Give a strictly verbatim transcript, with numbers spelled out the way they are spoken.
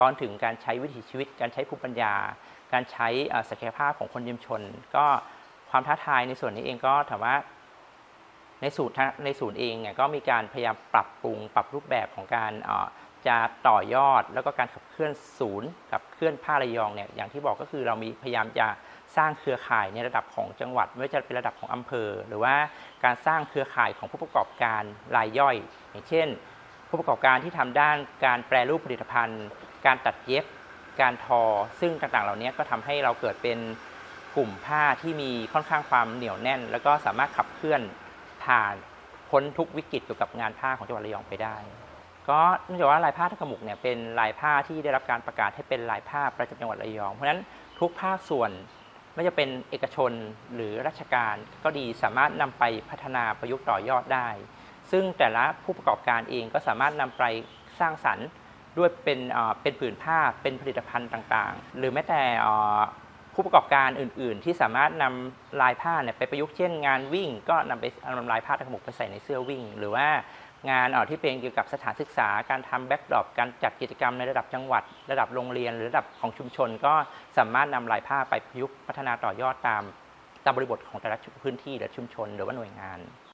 ตอนถึงการใช้วิถีชีวิตการใช้ภูมิปัญญาการใช้ศักยภาพของคนชุมชนก็ความท้าทายในส่วนนี้เองก็ถามว่าในศูนย์ในศูนย์เองเนี่ยก็มีการพยายามปรับปรุงปรับรูปแบบของการจะต่อยอดแล้วก็การขับเคลื่อนศูนย์กับเคลื่อนผ้าระยองเนี่ยอย่างที่บอกก็คือเรามีพยายามจะสร้างเครือข่ายในระดับของจังหวัดไม่ว่าจะเป็นระดับของอำเภอหรือว่าการสร้างเครือข่ายของผู้ประกอบการรายย่อยอย่างเช่นผู้ประกอบการที่ทำด้านการแปรรูปผลิตภัณฑ์การตัดเย็บการทอซึ่งต่างๆเหล่านี้ก็ทำให้เราเกิดเป็นกลุ่มผ้าที่มีค่อนข้างความเหนียวแน่นแล้วก็สามารถขับเคลื่อนผ่านพ้นทุกวิกฤตเกี่ยวกับงานผ้าของจังหวัดระยองไปได้ก็เนื่องจากว่าลายผ้าท่ากระหมุกเนี่ยเป็นลายผ้าที่ได้รับการประกาศให้เป็นลายผ้าประจำจังหวัดระยองเพราะฉะนั้นทุกภาคส่วนไม่ว่าจะเป็นเอกชนหรือราชการก็ดีสามารถนำไปพัฒนาประยุกต์ต่อยอดได้ซึ่งแต่ละผู้ประกอบการเองก็สามารถนำไปสร้างสรรค์ด้วยเป็นเป็นผืนผ้าเป็นผลิตภัณฑ์ต่างๆหรือแม้แต่ผู้ประกอบการอื่นๆที่สามารถนำลายผ้าเนี่ยไปประยุกต์เช่นงานวิ่งก็นำไปนำลายผ้าท่ากระหมุกไปใส่ในเสื้อวิ่งหรือว่างานที่เป็นเกี่ยวกับสถานศึกษาการทำแบ็กดรอปการจัดกิจกรรมในระดับจังหวัดระดับโรงเรียนหรือระดับของชุมชนก็สามารถนำลายผ้าไปประยุกต์พัฒนาต่อยอดตามตามบริบทของแต่ละพื้นที่หรือชุมชนหรือว่าหน่วยงาน